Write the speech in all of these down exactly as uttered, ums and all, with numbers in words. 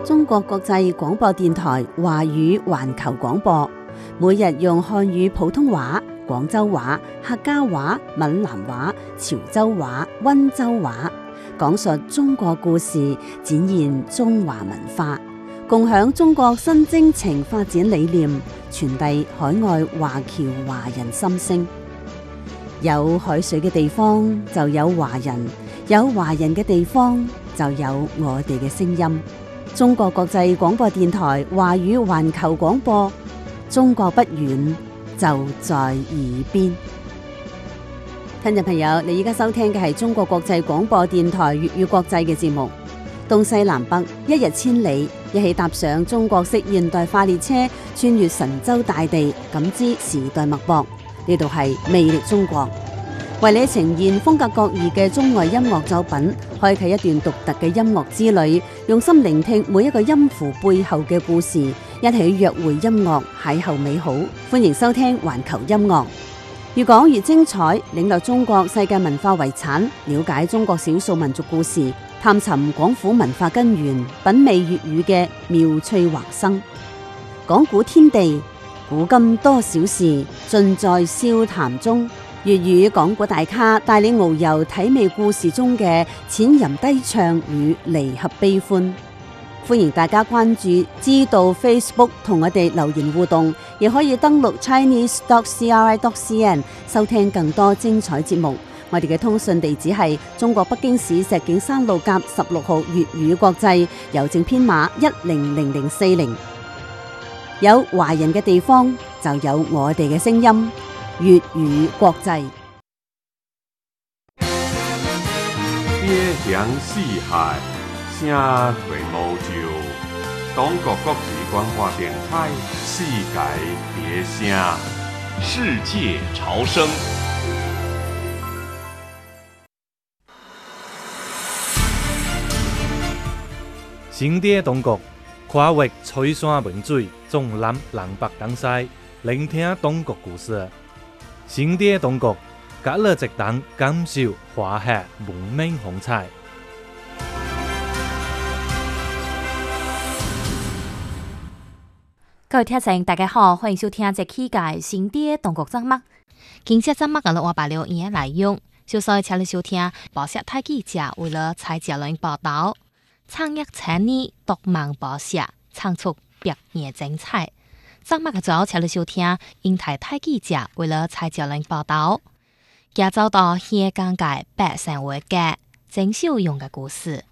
中國國際廣播電台華語環球廣播，每日用漢語普通話、廣州話、客家話、閩南話、潮州話、溫州話，講述中國故事，展現中華文化，共享中國新征程發展理念，傳遞海外華僑華人心聲。有海水嘅地方就有華人，有華人嘅地方就有我哋嘅聲音。中國國際廣播電台華語環球廣播，中國不遠，就在耳邊。聽眾朋友，你而家收聽嘅係中國國際廣播電台粵語國際嘅節目。東西南北，一日千里，一起踏上中國式現代化列車，穿越神州大地，感知時代脈搏。呢度係魅力中國，為你呈現風格各異嘅中外音樂作品，開啟一段獨特嘅音樂之旅，用心聆聽每一個音符背後嘅故事，一起約會音樂，邂逅美好。歡迎收聽環球音樂，越講越精彩，領略中國世界文化遺產，了解中國少數民族故事，探尋廣府文化根源，品味粵語嘅妙趣橫生。講古天地，古今多少事，盡在笑談中。粵語講古大咖帶你遨遊體味故事中嘅淺吟低唱與離合悲歡。歡迎大家關注知道 Facebook 同我哋留言互動，亦可以登錄 chinese dot c r i dot c n 收聽更多精彩節目。我哋嘅通訊地址係中國北京市石景山路甲十六號粵語國際，郵政編碼一零零零四零。有華人嘅地方就有我哋嘅聲音，粵語國際。 邊鄉四海，聲垂無就。中國國際廣播電台，世界別聲， 世界潮聲。 新的中國，跨越翠山文水，縱覽南北東西，聆聽中國故事。新的中國，隔了直檔感受華夏文明風采。 各位聽眾大家好，歡迎收聽這期嘅新的中國節目。今次節目我哋話白了嘢內容，首先請你收聽報社太記者為了蔡佳倫報道。창약千年獨門報社，唱出百年精彩。節目嘅早請你收聽英台太記者為了蔡佳倫報道，介紹到香港嘅百姓活嘅真受用嘅故事。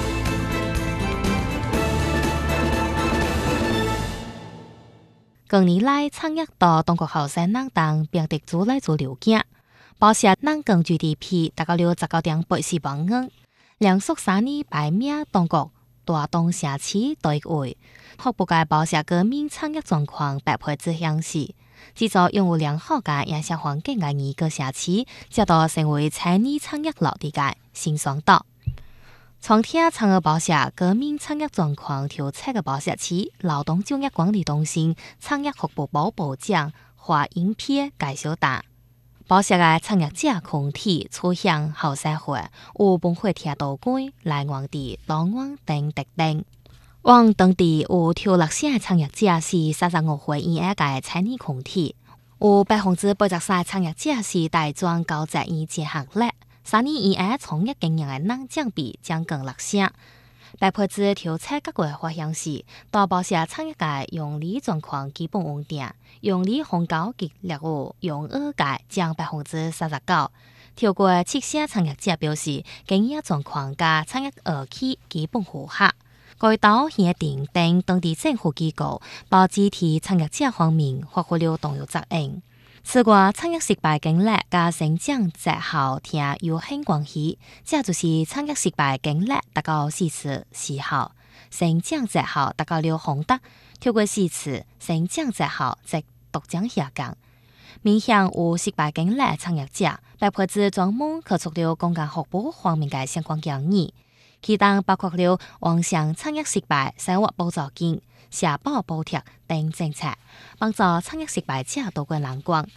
近年來，창약到中國後生人當變得越來越流行，報社人均 G D P 達到了十九點八四萬元。兩宿三年排名中國大東城市第一位，學部嘅報社革命창약狀況百倍之詳細，製造擁有良好嘅營商環境嘅二個城市，接到成為千年창약落地嘅新爽島。從聽창嘅報社革命창약狀況調查嘅報社市勞動就業管理中心창약學部部部長華英撇介紹答。報社嘅창약者群體趨向後社會，有文化聽道館、來往地、當灣等特點。往當地有條六線嘅창약者是三十五歲以下嘅青年群體，有百分之八十三嘅창약者是大專高職以前學歷，三年以下從業經驗嘅人佔比將近六成。百分之調查各國發現是，大報社창약嘅用理狀況基本穩定，用理紅高級業務用二界佔百分之三十九。調過七線창약者表示，經驗狀況加창약二期基本符合。該島協定等當地政府機構，包集體창약者方面發揮了重要責任。此外，창약失敗經歷加成長績效聽有很關係，這就是창약失敗經歷達到四次時候，成長績效達到了紅德，跳過四次成長績效則獨將下降。面向有失敗經歷창약者，百分之專門提出了公共服務方面嘅相關建議，其中包括了網上창약失敗生活補助金、社保補貼等政策，幫助창약失敗者渡過難關。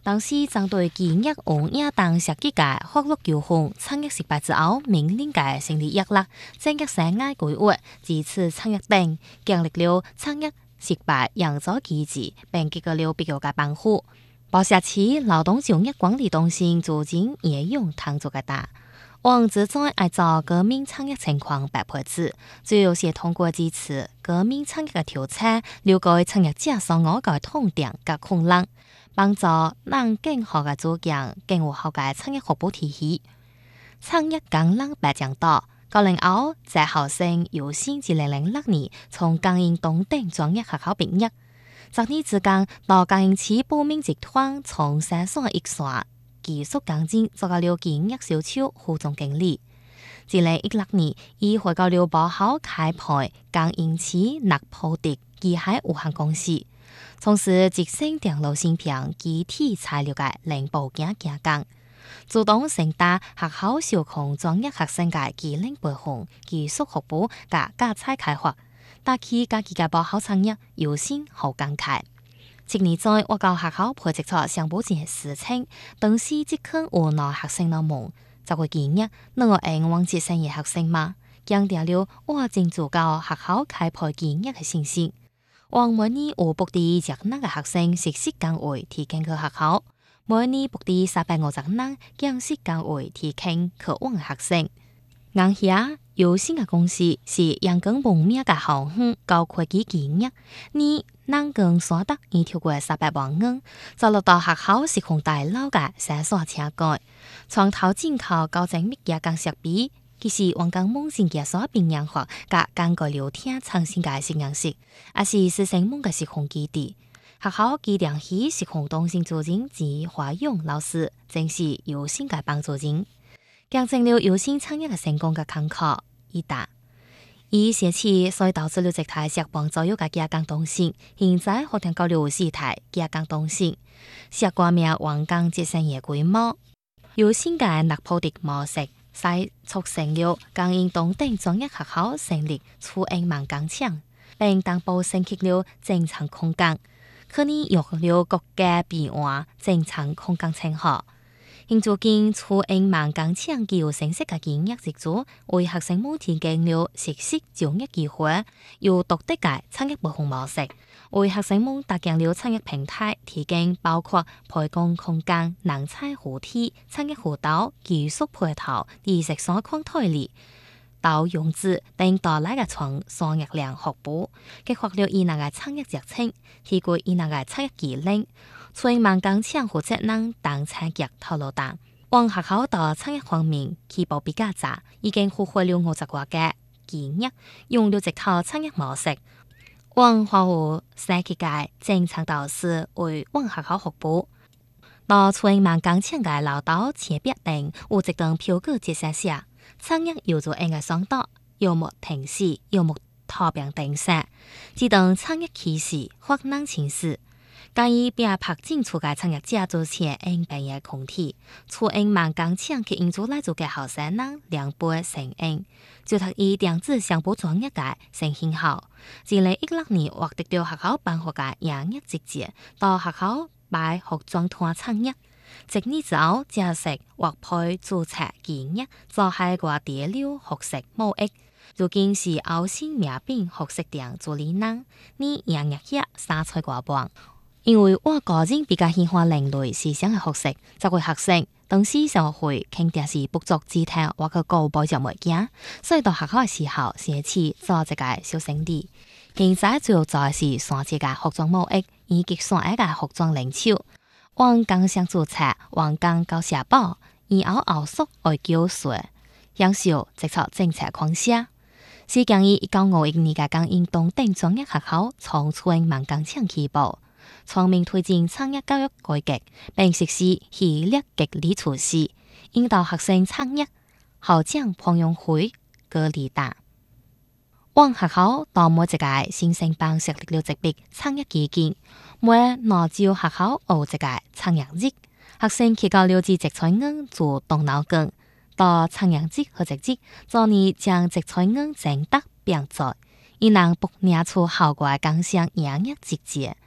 當時針對建業和亞當設計嘅學陸糾紛創業失敗之後，命令嘅成立役立正業生涯規劃，支持創業等，建立了創業失敗養助機制，並結合了必要嘅保護。報社市勞動就業管理中心逐漸沿用tan做嘅大。王志在按照革命創業情況白配置，主要是通過支持革命創業嘅調查，了解創業者所我嘅痛點及困難，幫助人更好嘅組建更有效嘅創業服務體系。創業綱領白講到，九零後在學生優先至零零六年從江陰東等專業學校畢業，十年之間到江陰市報名集團從三所一所技術鋼筋做到了建業銷售副總經理。二零一六年，伊回到了報考開培江陰市納普迪機械有限公司，從事集成電路芯片、機體材料嘅零部件加工，主動承擔學校受控專業學生嘅技能培訓、技術服務及教材開發，打起家己嘅報考產業優先好感慨。今年在我教學校培植咗上報前事情，當時即刻無奈學生嘅夢，就會建議能夠按往節生嘅學生嘛，強調了我正做教學校開培建議嘅信心。往每年有本地籍人嘅學生實習崗位提供去學校，每年本地三百五十人講師崗位提供去往嘅學生。眼下有新嘅公司是陽光蒙面嘅航空高科技建議，你能更所得已超過三百萬元，就落到學校施工大樓嘅三所車改，從頭進口高精密加工設備，其實陽光蒙線嘅所變樣化及更改流天創新嘅實驗室，也是師生們嘅施工基地。學校機電系施工中心主任及華勇老師正是有新嘅幫助人，見證了有新創業嘅成功嘅坎坷一大。伊寫起所導致了一台石棒左右嘅加工中心，現在可能夠了四台加工中心，石掛名王崗節生業規模，有新嘅納普迪模式，使促成了江陰東等專業學校成立初英萬工廠，並同步升級了正常空間，可以用了國家變換正常空間稱號。現如今初英萬工廠具有成熟嘅建業制度，為學生們提供了實習就業機會，有獨特嘅創業培訓模式，為學生們搭建了創業平台，提供包括培工空間、人才輔體、創業輔導、技術配套、知識所框推理、到融資等多類嘅創商業量服務，激發了伊人嘅創業熱情，提高伊人嘅創業技能。初英萬工廠負責人當產業透露到，往學校到創業方面起步比較早，已經學會了五十個嘅技能，用了一套創業模式。往華湖設計界正常導師為往學校服務，到初英萬工廠嘅老道前別等有一段票據接寫寫，創業要做應該上道，要麼停止，要麼逃避定殺，只等創業起始或能情事。介意並拍進出嘅創業者做前應變嘅空體，初英萬工廠佢因做來做嘅後生人兩倍成應，就讀以電子商務專業嘅成興好。二零一六年獲得了學校辦學嘅營業職責，到學校擺學裝團創業，一年之後正式獲配註冊技業，做海外第六學識貿易。如今是歐新名品學識店助理人，你營業業三菜掛棒。因為我個人比較喜歡另類思想嘅學識，就會學生當時社會肯定是不足之談或個高保障物件，所以到學校嘅時候寫起做一個小生意。現在主要做嘅是選一個學裝貿易，以及選一個學裝零售。往工商註冊，往工交社保，以後後續會繳稅，享受直屬政策框架。是建議一九五一年嘅江陰東等專業學校從初英萬工廠起步。全面推進創業教育改革，並實施系列激勵措施，引導學生創業。校長彭永輝舉例答：往學校到每一個新生班設立了一筆創業基金，每攞照學校學一個創業日，學生去到了自植才藝做動腦筋，到創業日和職日，做你將植才藝整得變做，伊能不拿出效果嘅工商營業職責。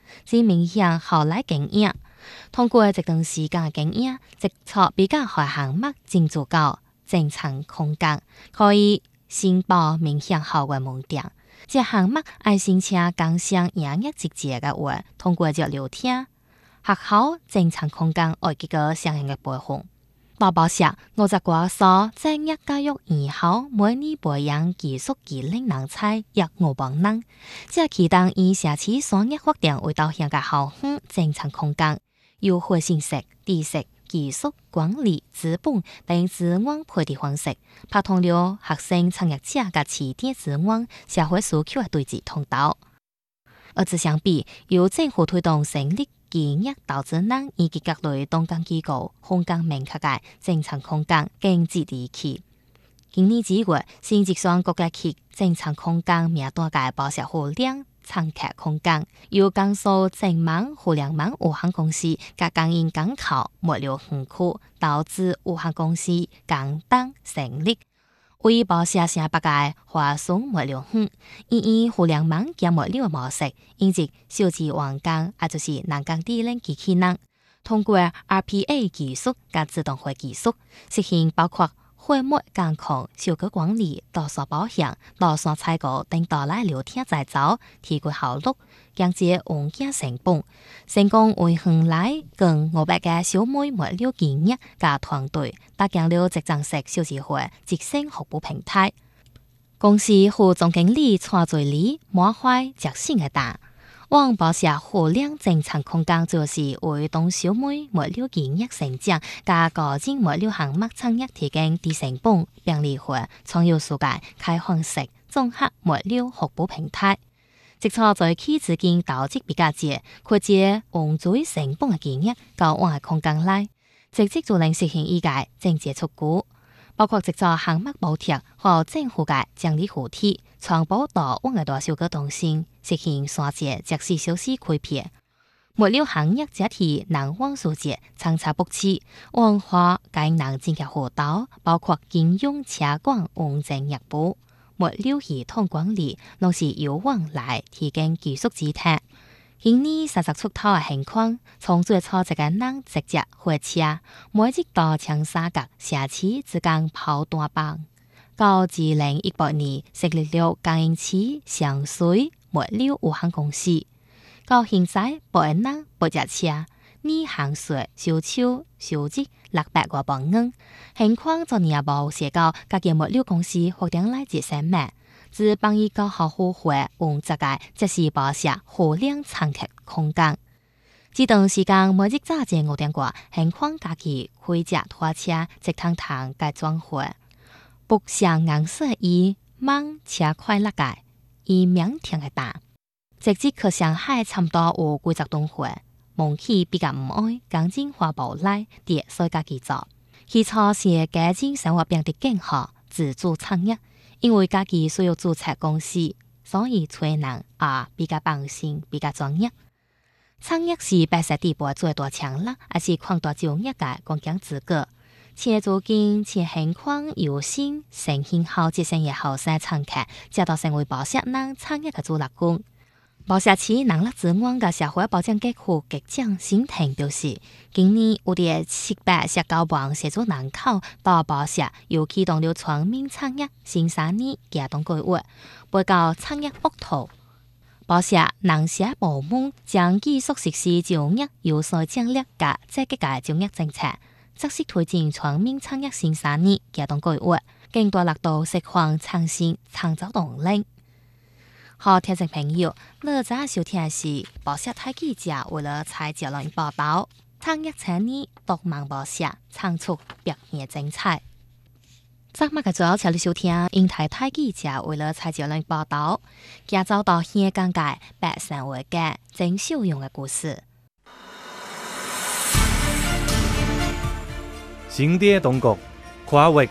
只明顯後來經驗。通過一段時間嘅經驗，直錯比較學項目進足夠正常空間，可以申報明顯好嘅門店。這項目愛申請剛上營業直接嘅話，通過咗聊天，學校正常空間愛幾個相應嘅培訓。大報社我只掛所專業教育以後，每年培養技術技能人才約五百人，這期間以社區商業發展為導向嘅校園正常空間，優惠信息、知識、技術、管理、資本等資源配對方式，拍通了學生創業者嘅起點資源社會需求嘅對接通道。而此相比，由政府推動成立企業投資人以及各類動工機構空間明確嘅正常空間經濟地區。今年之月，新集上國家級正常空間名單嘅報社互聯參客空間，由江蘇正網互聯網有限公司甲江陰港口物流園區投資有限公司共同成立。為報社城北嘅華松物流園，以以互聯網及物流模式，引入數字員工，也就是人工智能機器人，通過 R P A 技術及自動化技術，實現包括貨物監控、收購管理、多數保險、多數採購等多類流程製造，提高效率，降低運件成本，成功為園內近五百個小微物流企業及團隊搭建了集成式數字化直升服務平台。公司副總經理蔡最理滿懷決心嘅答，往報社互聯正常空間就是為當小微物流企業成長加個人物流項目產業提供低成本、便利化、創有世界開放式綜合物流服務平台。即錯在起資金投資比較低，或者用最成本嘅企業到往嘅空間內，直接就能實現依個正接出股。包括製作項目補貼和政府嘅獎勵補貼，傳播到往嘅大小個動線，實現三節即時消息開闢。物流行業集體能往數節參差不齊，文化該能正確輔導，包括金融車管運證業務、物流系統管理，攏是由往來提供技術支撐。今年實實出頭嘅情況，從最初一個人直接貨車，每日到長沙角社區之間跑單班，到二零一八年成立了江陰市上水物流有限公司，到現在百人百隻車，年行稅銷售收入六百多萬元，情況昨年冇寫到家己物流公司發展來自生命。自幫伊搞好互惠，用這個即是報社互聯參客空間。這段時間每日早上五點過，情況家己開隻拖車直趟趟改裝貨，不像顏色以慢車快樂嘅，以明天嘅大，直接去上海差唔多有幾十噸貨，夢起比較唔愛，趕緊花寶來跌所以家己做。起初是改進生活變得更好，自主創業。因為家己需要註冊公司，所以才能啊比較放心、比較專業。創業是白色地步最大強啦，還是擴大就業嘅關鍵資格。且租金、且情況有新成興好接生嘅後生參客，直到成為報社人創業嘅主力軍。報社市人力資源嘅社會保障局副局長沈婷表示，今年有啲七百十九萬社助人口到報社，又啟動了全面創業新三年行動計劃，背到創業沃土。報社人社部門將繼續實施就業有所戰略嘅積極嘅就業政策，即是推進全面創業新三年行動計劃，更大力度釋放創新創造動力。好，聽眾朋友，你早收聽的是報社台記者為了蔡杰倫報道，創業青年獨門報社創出表現精彩。昨晚嘅主要請你收聽英台台記者為了蔡杰倫報道，介紹到香港嘅百生活嘅真受用嘅故事。 新店當局跨域